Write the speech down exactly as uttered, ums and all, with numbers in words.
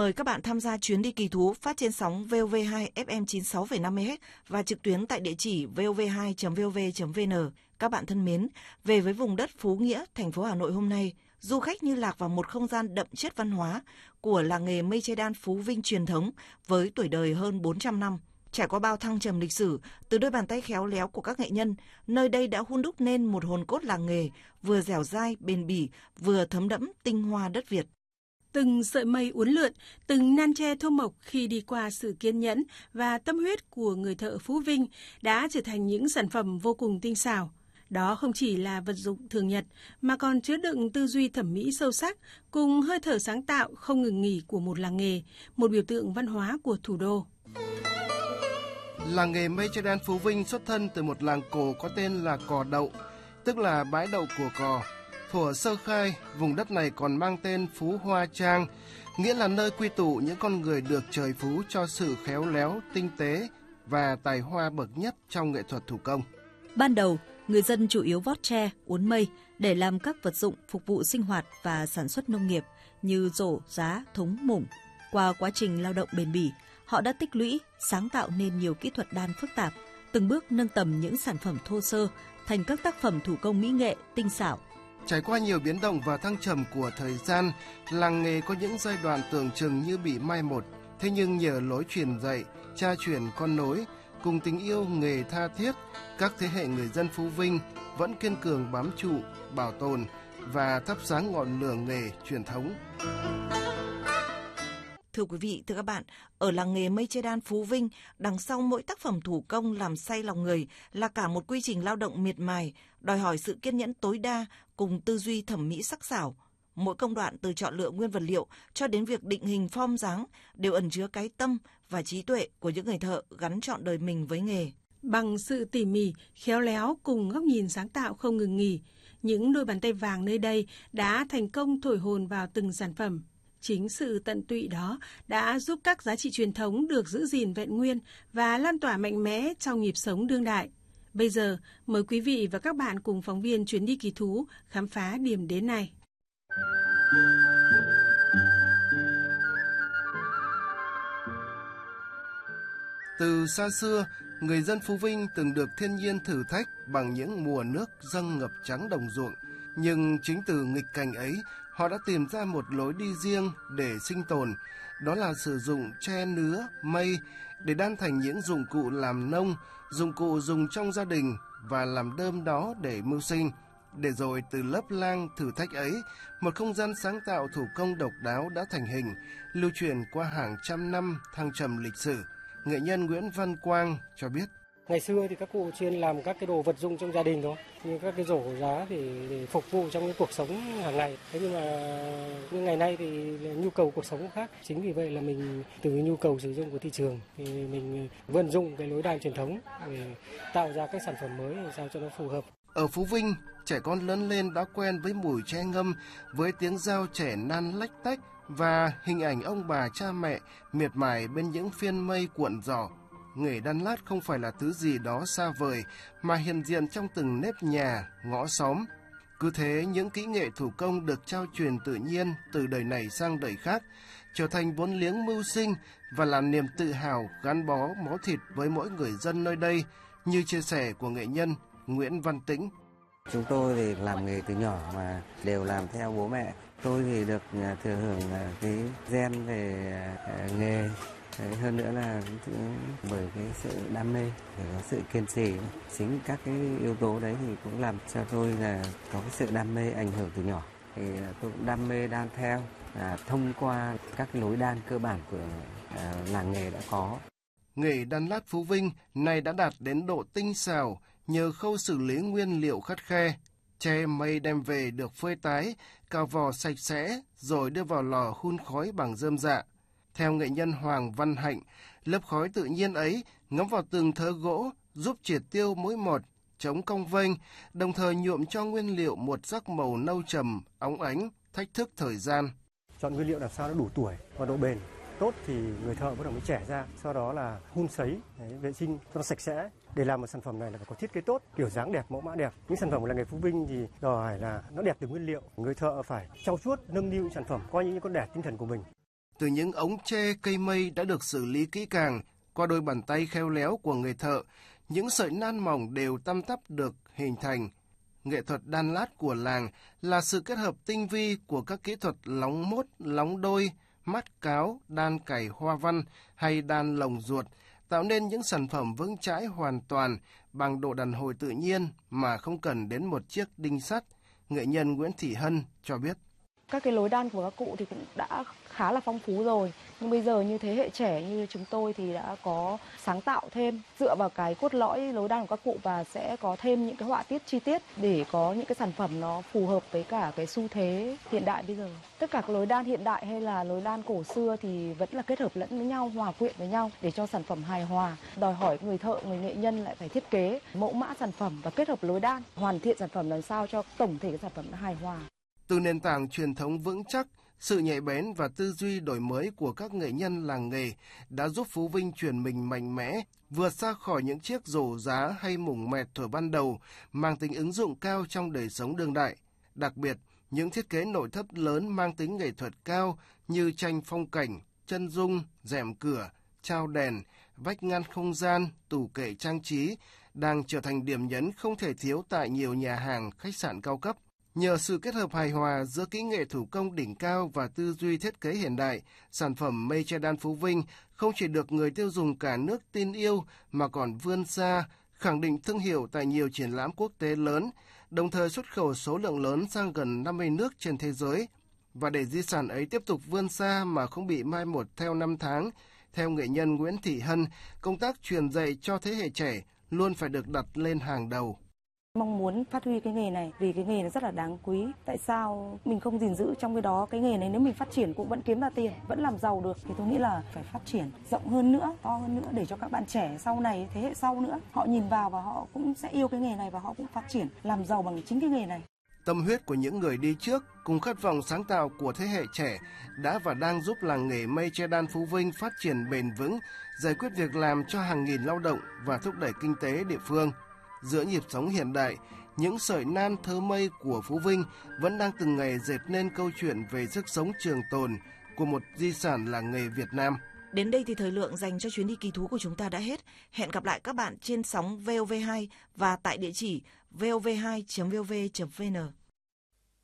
Mời các bạn tham gia chuyến đi kỳ thú phát trên sóng vê o vê hai ép em chín mươi sáu phẩy năm mê ga héc và trực tuyến tại địa chỉ vê o vê hai chấm vê o vê chấm vê en. Các bạn thân mến, về với vùng đất Phú Nghĩa, thành phố Hà Nội hôm nay, du khách như lạc vào một không gian đậm chất văn hóa của làng nghề mây che đan Phú Vinh truyền thống với tuổi đời hơn bốn trăm năm. Trải qua bao thăng trầm lịch sử, từ đôi bàn tay khéo léo của các nghệ nhân, nơi đây đã hun đúc nên một hồn cốt làng nghề vừa dẻo dai, bền bỉ, vừa thấm đẫm tinh hoa đất Việt. Từng sợi mây uốn lượn, từng nan tre thô mộc khi đi qua sự kiên nhẫn và tâm huyết của người thợ Phú Vinh đã trở thành những sản phẩm vô cùng tinh xảo. Đó không chỉ là vật dụng thường nhật mà còn chứa đựng tư duy thẩm mỹ sâu sắc cùng hơi thở sáng tạo không ngừng nghỉ của một làng nghề, một biểu tượng văn hóa của thủ đô. Làng nghề mây che đan Phú Vinh xuất thân từ một làng cổ có tên là Cò Đậu, tức là bãi đậu của cò. Thuở sơ khai, vùng đất này còn mang tên Phú Hoa Trang, nghĩa là nơi quy tụ những con người được trời phú cho sự khéo léo, tinh tế và tài hoa bậc nhất trong nghệ thuật thủ công. Ban đầu, người dân chủ yếu vót tre, uốn mây để làm các vật dụng phục vụ sinh hoạt và sản xuất nông nghiệp như rổ, giá, thúng, mủng. Qua quá trình lao động bền bỉ, họ đã tích lũy, sáng tạo nên nhiều kỹ thuật đan phức tạp, từng bước nâng tầm những sản phẩm thô sơ thành các tác phẩm thủ công mỹ nghệ tinh xảo. Trải qua nhiều biến động và thăng trầm của thời gian, làng nghề có những giai đoạn tưởng chừng như bị mai một. Thế nhưng nhờ lối truyền dạy, cha truyền con nối, cùng tình yêu nghề tha thiết, các thế hệ người dân Phú Vinh vẫn kiên cường bám trụ, bảo tồn và thắp sáng ngọn lửa nghề truyền thống. Thưa quý vị, thưa các bạn, ở làng nghề mây che đan Phú Vinh, đằng sau mỗi tác phẩm thủ công làm say lòng người là cả một quy trình lao động miệt mài, đòi hỏi sự kiên nhẫn tối đa cùng tư duy thẩm mỹ sắc sảo. Mỗi công đoạn từ chọn lựa nguyên vật liệu cho đến việc định hình form dáng đều ẩn chứa cái tâm và trí tuệ của những người thợ gắn trọn đời mình với nghề. Bằng sự tỉ mỉ, khéo léo cùng góc nhìn sáng tạo không ngừng nghỉ, những đôi bàn tay vàng nơi đây đã thành công thổi hồn vào từng sản phẩm. Chính sự tận tụy đó đã giúp các giá trị truyền thống được giữ gìn vẹn nguyên và lan tỏa mạnh mẽ trong nhịp sống đương đại. Bây giờ, mời quý vị và các bạn cùng phóng viên chuyến đi kỳ thú khám phá điểm đến này. Từ xa xưa, người dân Phú Vinh từng được thiên nhiên thử thách bằng những mùa nước dâng ngập trắng đồng ruộng. Nhưng chính từ nghịch cảnh ấy, họ đã tìm ra một lối đi riêng để sinh tồn, đó là sử dụng tre nứa, mây để đan thành những dụng cụ làm nông, dụng cụ dùng trong gia đình và làm đơm đó để mưu sinh. Để rồi từ lớp lang thử thách ấy, một không gian sáng tạo thủ công độc đáo đã thành hình, lưu truyền qua hàng trăm năm thăng trầm lịch sử. Nghệ nhân Nguyễn Văn Quang cho biết. Ngày xưa thì các cụ chuyên làm các cái đồ vật dụng trong gia đình thôi, như các cái rổ giá thì để phục vụ trong cái cuộc sống hàng ngày. Thế nhưng mà như ngày nay thì nhu cầu cuộc sống khác. Chính vì vậy là mình từ nhu cầu sử dụng của thị trường thì mình vận dụng cái lối đan truyền thống để tạo ra các sản phẩm mới làm sao cho nó phù hợp. Ở Phú Vinh, trẻ con lớn lên đã quen với mùi tre ngâm, với tiếng dao trẻ nan lách tách và hình ảnh ông bà cha mẹ miệt mài bên những phiên mây cuộn giỏ. Nghề đan lát không phải là thứ gì đó xa vời mà hiện diện trong từng nếp nhà, ngõ xóm. Cứ thế những kỹ nghệ thủ công được trao truyền tự nhiên từ đời này sang đời khác, trở thành vốn liếng mưu sinh và là niềm tự hào gắn bó máu thịt với mỗi người dân nơi đây, như chia sẻ của nghệ nhân Nguyễn Văn Tĩnh. Chúng tôi thì làm nghề từ nhỏ mà đều làm theo bố mẹ. Tôi thì được thừa hưởng cái gen về nghề. Hơn nữa là bởi cái sự đam mê, có sự kiên trì. Chính các cái yếu tố đấy thì cũng làm cho tôi là có cái sự đam mê ảnh hưởng từ nhỏ. Thì tôi cũng đam mê đan theo, à, thông qua các cái lối đan cơ bản của à, làng nghề đã có. Nghề đan lát Phú Vinh này đã đạt đến độ tinh xảo nhờ khâu xử lý nguyên liệu khắt khe. Tre mây đem về được phơi tái, cào vỏ sạch sẽ rồi đưa vào lò hun khói bằng rơm rạ. Theo nghệ nhân Hoàng Văn Hạnh, lớp khói tự nhiên ấy ngấm vào từng thớ gỗ giúp triệt tiêu mối mọt, chống cong vênh, đồng thời nhuộm cho nguyên liệu một sắc màu nâu trầm, óng ánh, thách thức thời gian. Chọn nguyên liệu làm sao nó đủ tuổi và độ bền tốt thì người thợ bắt đầu mới trẻ ra, sau đó là hun sấy, đấy, vệ sinh cho nó sạch sẽ. Để làm một sản phẩm này là phải có thiết kế tốt, kiểu dáng đẹp, mẫu mã đẹp. Những sản phẩm của làng nghề Phú Vinh thì đòi hỏi là nó đẹp từ nguyên liệu. Người thợ phải trau chuốt, nâng niu sản phẩm, coi như những con đẻ tinh thần của mình. từ những ống tre cây mây đã được xử lý kỹ càng qua đôi bàn tay khéo léo của người thợ, những sợi nan mỏng đều tăm tắp được hình thành. Nghệ thuật đan lát của làng là sự kết hợp tinh vi của các kỹ thuật lóng mốt, lóng đôi, mát cáo, đan cày hoa văn hay đan lồng ruột, tạo nên những sản phẩm vững chãi hoàn toàn bằng độ đàn hồi tự nhiên mà không cần đến một chiếc đinh sắt. Nghệ nhân Nguyễn Thị Hân cho biết. Các cái lối đan của các cụ thì cũng đã khá là phong phú rồi. Nhưng bây giờ như thế hệ trẻ như chúng tôi thì đã có sáng tạo thêm dựa vào cái cốt lõi lối đan của các cụ và sẽ có thêm những cái họa tiết chi tiết để có những cái sản phẩm nó phù hợp với cả cái xu thế hiện đại bây giờ. Tất cả các lối đan hiện đại hay là lối đan cổ xưa thì vẫn là kết hợp lẫn với nhau, hòa quyện với nhau để cho sản phẩm hài hòa. Đòi hỏi người thợ, người nghệ nhân lại phải thiết kế mẫu mã sản phẩm và kết hợp lối đan, hoàn thiện sản phẩm làm sao cho tổng thể cái sản phẩm nó hài hòa. Từ nền tảng truyền thống vững chắc, sự nhạy bén và tư duy đổi mới của các nghệ nhân làng nghề đã giúp Phú Vinh chuyển mình mạnh mẽ, vượt xa khỏi những chiếc rổ giá hay mủng mẹt thuở ban đầu, mang tính ứng dụng cao trong đời sống đương đại. Đặc biệt, những thiết kế nội thất lớn mang tính nghệ thuật cao như tranh phong cảnh, chân dung, rèm cửa, trao đèn, vách ngăn không gian, tủ kệ trang trí đang trở thành điểm nhấn không thể thiếu tại nhiều nhà hàng, khách sạn cao cấp. Nhờ sự kết hợp hài hòa giữa kỹ nghệ thủ công đỉnh cao và tư duy thiết kế hiện đại, sản phẩm mây che đan Phú Vinh không chỉ được người tiêu dùng cả nước tin yêu mà còn vươn xa, khẳng định thương hiệu tại nhiều triển lãm quốc tế lớn, đồng thời xuất khẩu số lượng lớn sang gần năm mươi nước trên thế giới. Và để di sản ấy tiếp tục vươn xa mà không bị mai một theo năm tháng, theo nghệ nhân Nguyễn Thị Hân, công tác truyền dạy cho thế hệ trẻ luôn phải được đặt lên hàng đầu. Mong muốn phát huy cái nghề này vì cái nghề nó rất là đáng quý. Tại sao mình không gìn giữ trong cái đó, cái nghề này nếu mình phát triển cũng vẫn kiếm ra tiền, vẫn làm giàu được thì tôi nghĩ là phải phát triển rộng hơn nữa, to hơn nữa để cho các bạn trẻ sau này, thế hệ sau nữa, họ nhìn vào và họ cũng sẽ yêu cái nghề này và họ cũng phát triển, làm giàu bằng chính cái nghề này. Tâm huyết của những người đi trước cùng khát vọng sáng tạo của thế hệ trẻ đã và đang giúp làng nghề mây che đan Phú Vinh phát triển bền vững, giải quyết việc làm cho hàng nghìn lao động và thúc đẩy kinh tế địa phương. Giữa nhịp sống hiện đại, những sợi nan thơ mây của Phú Vinh vẫn đang từng ngày dệt nên câu chuyện về sức sống trường tồn của một di sản làng nghề Việt Nam. Đến đây thì thời lượng dành cho chuyến đi kỳ thú của chúng ta đã hết. Hẹn gặp lại các bạn trên sóng vê o vê hai và tại địa chỉ vê o vê hai chấm vê o vê chấm vê en.